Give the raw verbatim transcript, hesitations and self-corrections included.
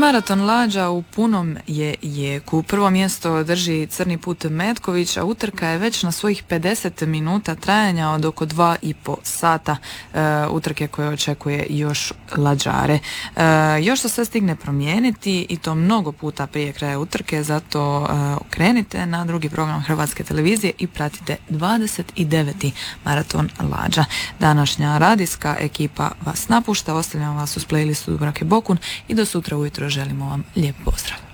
Maraton Lađa u punom je jeku. Prvo mjesto drži Crni put Metković, a utrka je već na svojih pedeset minuta trajanja od oko dva i po sata e, utrke koje očekuje još Lađare. E, još se sve stigne promijeniti i to mnogo puta prije kraja utrke, zato e, krenite na drugi program Hrvatske televizije i pratite dvadeset deveti Maraton Lađa. Današnja radijska ekipa vas napušta, ostavljamo vas uz playlistu Dubravke Bokun i do sutra ujutro želimo vam lijep pozdrav.